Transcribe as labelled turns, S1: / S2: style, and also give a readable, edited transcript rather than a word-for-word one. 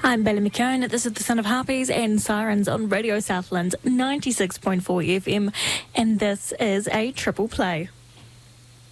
S1: I'm Bella McKeown. This is the Son of Harpies and Sirens on Radio Southland 96.4 FM, and this is a triple play.